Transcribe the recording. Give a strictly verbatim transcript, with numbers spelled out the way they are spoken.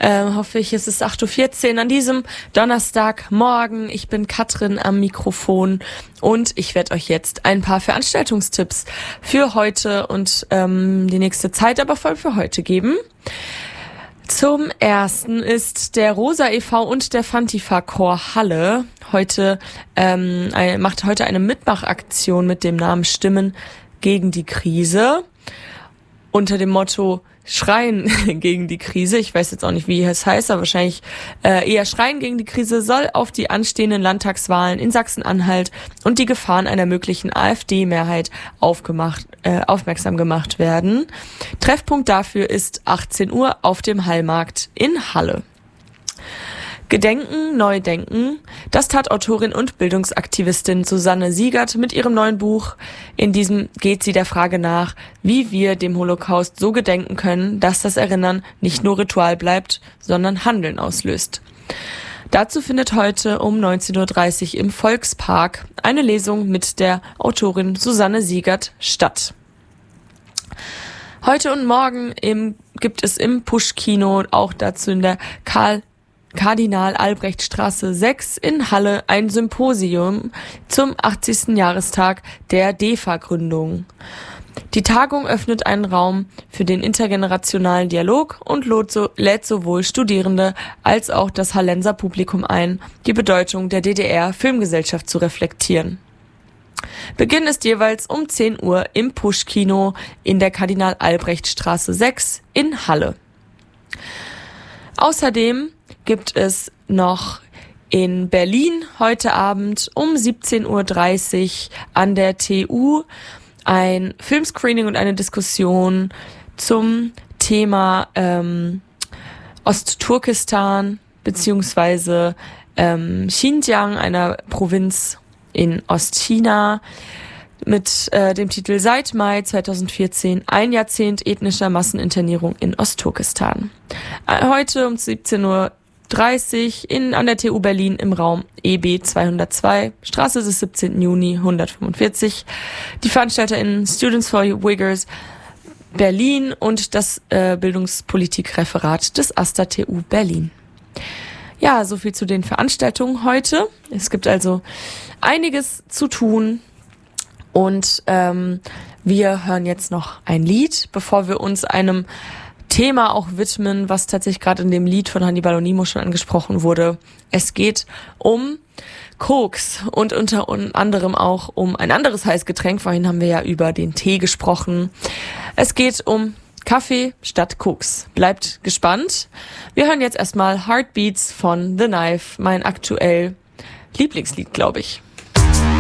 Ähm, hoffe ich, es ist acht Uhr vierzehn an diesem Donnerstagmorgen. Ich bin Katrin am Mikrofon und ich werde euch jetzt ein paar Veranstaltungstipps für heute und ähm, die nächste Zeit, aber voll für heute geben. Zum ersten ist der Rosa e V und der Fantifa-Chor Halle heute ähm, ein, macht heute eine Mitmachaktion mit dem Namen Stimmen gegen die Krise unter dem Motto Schreien gegen die Krise. Ich weiß jetzt auch nicht, wie es heißt, aber wahrscheinlich äh, eher Schreien gegen die Krise soll auf die anstehenden Landtagswahlen in Sachsen-Anhalt und die Gefahren einer möglichen AfD-Mehrheit aufgemacht, äh, aufmerksam gemacht werden. Treffpunkt dafür ist achtzehn Uhr auf dem Hallmarkt in Halle. Gedenken, neu denken. Das tat Autorin und Bildungsaktivistin Susanne Siegert mit ihrem neuen Buch. In diesem geht sie der Frage nach, wie wir dem Holocaust so gedenken können, dass das Erinnern nicht nur Ritual bleibt, sondern Handeln auslöst. Dazu findet heute um neunzehn Uhr dreißig im Volkspark eine Lesung mit der Autorin Susanne Siegert statt. Heute und morgen im, gibt es im Push-Kino, auch dazu in der Karl Kardinal-Albrecht-Straße sechs in Halle ein Symposium zum achtzigsten Jahrestag der D E F A-Gründung. Die Tagung öffnet einen Raum für den intergenerationalen Dialog und lädt sowohl Studierende als auch das Hallenser Publikum ein, die Bedeutung der D D R-Filmgesellschaft zu reflektieren. Beginn ist jeweils um zehn Uhr im Push-Kino in der Kardinal-Albrecht-Straße sechs in Halle. Außerdem gibt es noch in Berlin heute Abend um siebzehn Uhr dreißig an der T U ein Filmscreening und eine Diskussion zum Thema ähm, Ostturkestan beziehungsweise ähm, Xinjiang, einer Provinz in Ostchina, mit äh, dem Titel Seit Mai zweitausendvierzehn, ein Jahrzehnt ethnischer Masseninternierung in Ostturkestan. Äh, heute um siebzehn Uhr dreißig in, an der T U Berlin im Raum E B zweihundertzwei, Straße des siebzehnten Juni hundertfünfundvierzig. Die VeranstalterInnen Students for Uyghurs Berlin und das äh, Bildungspolitikreferat des AStA T U Berlin. Ja, soviel zu den Veranstaltungen heute. Es gibt also einiges zu tun. Und ähm, wir hören jetzt noch ein Lied, bevor wir uns einem Thema auch widmen, was tatsächlich gerade in dem Lied von Hannibal und Nimo schon angesprochen wurde. Es geht um Koks und unter anderem auch um ein anderes Heißgetränk. Vorhin haben wir ja über den Tee gesprochen. Es geht um Kaffee statt Koks. Bleibt gespannt. Wir hören jetzt erstmal Heartbeats von The Knife, mein aktuell Lieblingslied, glaube ich.